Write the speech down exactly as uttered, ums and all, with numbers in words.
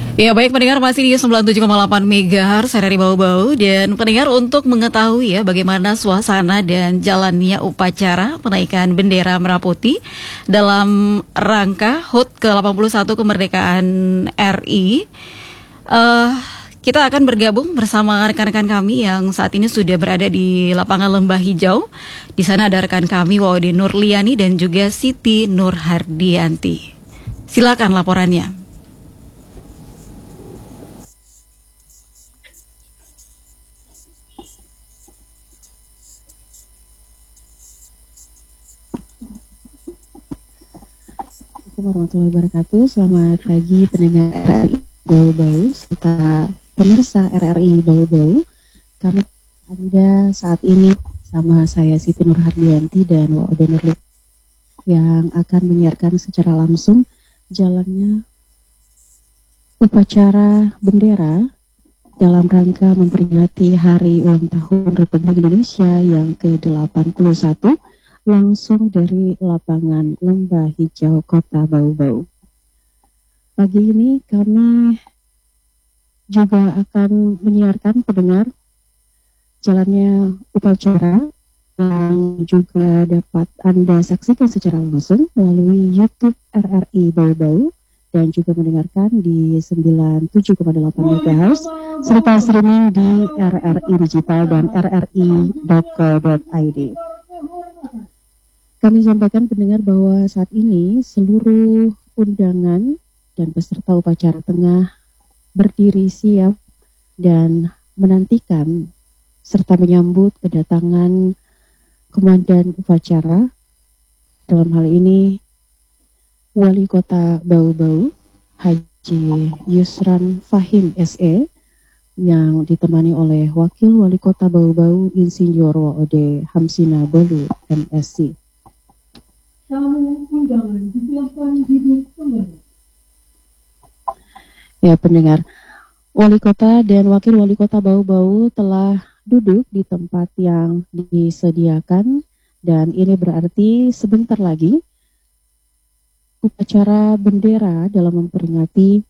Ya baik pendengar, masih di sembilan puluh tujuh koma delapan megahertz R R I Bau-Bau. Dan pendengar, untuk mengetahui ya bagaimana suasana dan jalannya upacara penaikan bendera Merah Putih dalam rangka H U T ke delapan puluh satu kemerdekaan R I, eh, kita akan bergabung bersama rekan-rekan kami yang saat ini sudah berada di lapangan Lembah Hijau. Di sana ada rekan kami Waude Nurliani dan juga Siti Nurhardianti. Silakan laporannya. Warahmatullahi wabarakatuh. Selamat pagi pendengar R R I Bau-Bau serta pemirsa R R I Bau-Bau. Kami Anda saat ini sama saya Siti Nurhardianti dan Waude Nurli yang akan menyiarkan secara langsung jalannya upacara bendera dalam rangka memperingati Hari Ulang Tahun Republik Indonesia yang ke delapan puluh satu. Langsung dari lapangan Lembah Hijau Kota Bau-Bau. Pagi ini kami juga akan menyiarkan pendengar jalannya upacara yang juga dapat Anda saksikan secara langsung melalui YouTube R R I Bau-Bau dan juga mendengarkan di sembilan puluh tujuh koma delapan megahertz serta streaming di R R I Digital dan r r i dot co dot i d. Kami sampaikan pendengar bahwa saat ini seluruh undangan dan peserta upacara tengah berdiri siap dan menantikan serta menyambut kedatangan komandan upacara, dalam hal ini Wali Kota Bau-Bau Haji Yusran Fahim S E yang ditemani oleh Wakil Wali Kota Bau-Bau Insinyur Waude Hamsina Bolu M Si. Tamu undangan disilahkan duduk kembali. Ya pendengar, Wali Kota dan Wakil Wali Kota Bau-Bau telah duduk di tempat yang disediakan dan ini berarti sebentar lagi upacara bendera dalam memperingati